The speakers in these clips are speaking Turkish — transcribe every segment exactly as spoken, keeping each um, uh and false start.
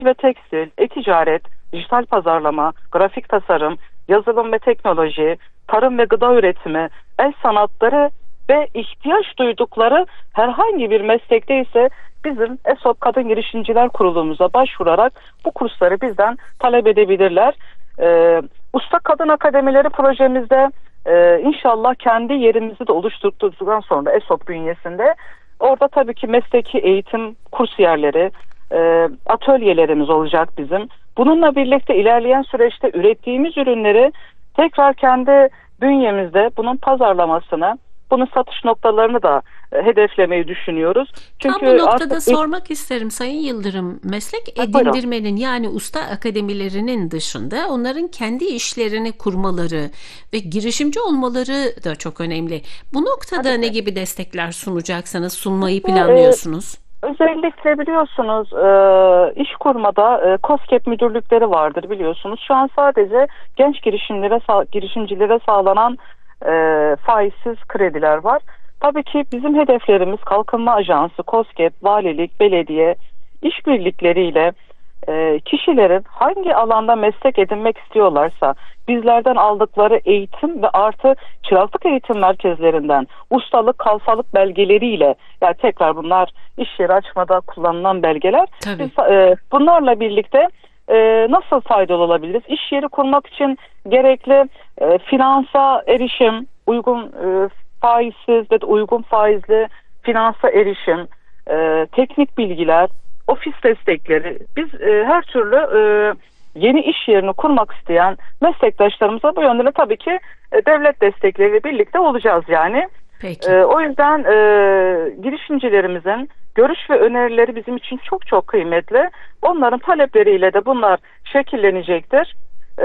ve tekstil, e-ticaret, dijital pazarlama, grafik tasarım, yazılım ve teknoloji, tarım ve gıda üretimi, el sanatları ve ihtiyaç duydukları herhangi bir meslekte ise bizim ESOP Kadın Girişimciler Kurulumuza başvurarak bu kursları bizden talep edebilirler. Ee, Usta Kadın Akademileri projemizde e, inşallah kendi yerimizi de oluşturduktan sonra ESOP bünyesinde orada tabii ki mesleki eğitim kursiyerleri, e, atölyelerimiz olacak bizim. Bununla birlikte ilerleyen süreçte ürettiğimiz ürünleri tekrar kendi bünyemizde bunun pazarlamasını, bunun satış noktalarını da e, hedeflemeyi düşünüyoruz. Çünkü Tam bu noktada artık... sormak isterim Sayın Yıldırım, meslek edindirmenin yani usta akademilerinin dışında onların kendi işlerini kurmaları ve girişimci olmaları da çok önemli. Bu noktada Tabii. ne gibi destekler sunacaksınız, sunmayı planlıyorsunuz? Ee, Özellikle biliyorsunuz e, iş kurmada e, KOSGEB müdürlükleri vardır biliyorsunuz. Şu an sadece genç girişimlere girişimcilere sağlanan e, faizsiz krediler var. Tabii ki bizim hedeflerimiz Kalkınma Ajansı, KOSGEB, valilik, belediye işbirlikleriyle e, kişilerin hangi alanda meslek edinmek istiyorlarsa bizlerden aldıkları eğitim ve artı çıraklık eğitim merkezlerinden ustalık, kalfalık belgeleriyle, yani tekrar bunlar iş yeri açmada kullanılan belgeler. Biz, e, bunlarla birlikte e, nasıl faydalı olabiliriz? İş yeri kurmak için gerekli e, finansa erişim, uygun e, faizsiz ve uygun faizli finansa erişim, e, teknik bilgiler, ofis destekleri. Biz e, her türlü e, yeni iş yerini kurmak isteyen meslektaşlarımıza bu yönde tabii ki e, devlet destekleriyle birlikte olacağız yani. Peki. E, o yüzden e, girişimcilerimizin görüş ve önerileri bizim için çok çok kıymetli. Onların talepleriyle de bunlar şekillenecektir. E,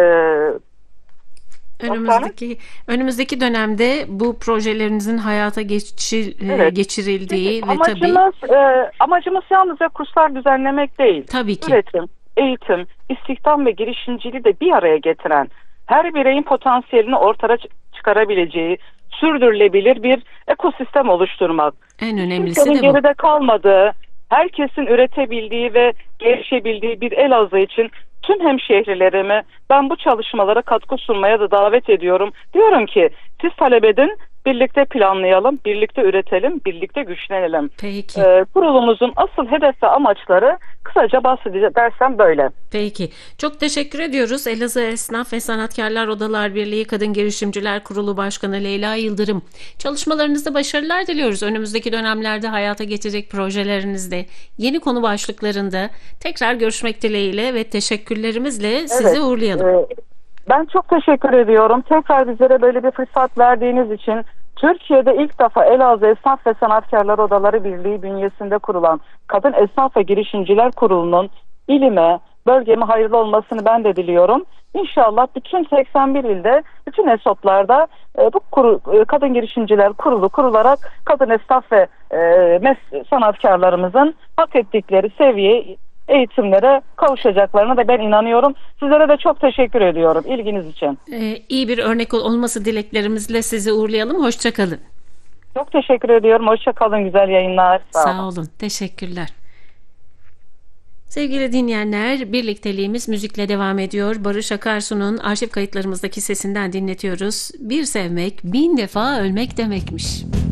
Önümüzdeki önümüzdeki dönemde bu projelerinizin hayata geçir, evet. geçirildiği Çünkü ve amacımız, tabii e, amacımız yalnızca kurslar düzenlemek değil. Tabii ki. Üretim, eğitim, istihdam ve girişimciliği de bir araya getiren, her bireyin potansiyelini ortaya çıkarabileceği, sürdürülebilir bir ekosistem oluşturmak. En önemlisi Kimsenin de bu. geride kalmadığı, herkesin üretebildiği ve gelişebildiği bir Elazığ için tüm hemşehrilerimi ben bu çalışmalara katkı sunmaya da davet ediyorum. Diyorum ki siz talep edin, birlikte planlayalım, birlikte üretelim, birlikte güçlenelim. Peki. Ee, kurulumuzun asıl hedef ve amaçları kısaca bahsedersem böyle. Peki. Çok teşekkür ediyoruz. Elazığ Esnaf ve Sanatkarlar Odalar Birliği Kadın Girişimciler Kurulu Başkanı Leyla Yıldırım. Çalışmalarınızda başarılar diliyoruz. Önümüzdeki dönemlerde hayata geçecek projelerinizde, yeni konu başlıklarında tekrar görüşmek dileğiyle ve teşekkürlerimizle evet, sizi uğurlayalım. E, ben çok teşekkür ediyorum. Tekrar bizlere böyle bir fırsat verdiğiniz için. Türkiye'de ilk defa Elazığ Esnaf ve Sanatkarlar Odaları Birliği bünyesinde kurulan Kadın Esnaf ve Girişimciler Kurulu'nun ilime, bölgeme hayırlı olmasını ben de diliyorum. İnşallah bütün seksen bir ilde, bütün ESOP'larda e, bu kuru, e, Kadın Girişimciler Kurulu kurularak kadın esnaf ve e, mes- sanatkarlarımızın hak ettikleri seviye eğitimlere kavuşacaklarına da ben inanıyorum. Sizlere de çok teşekkür ediyorum ilginiz için. Ee, iyi bir örnek olması dileklerimizle sizi uğurlayalım. Hoşça kalın. Çok teşekkür ediyorum. Hoşça kalın. Güzel yayınlar. Sağ, Sağ olun. olun. Teşekkürler. Sevgili dinleyenler, birlikteliğimiz müzikle devam ediyor. Barış Akarsu'nun arşiv kayıtlarımızdaki sesinden dinletiyoruz. Bir sevmek bin defa ölmek demekmiş.